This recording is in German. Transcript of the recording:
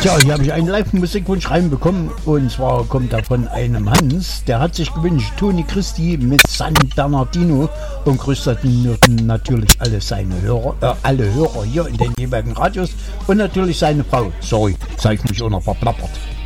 Tja, hier habe ich einen Live-Musikwunsch reinbekommen und zwar kommt er von einem Hans, der hat sich gewünscht, Toni Christi mit San Bernardino und grüßt natürlich alle Hörer hier in den jeweiligen Radios und natürlich seine Frau. Sorry, jetzt habe ich mich auch noch verplappert.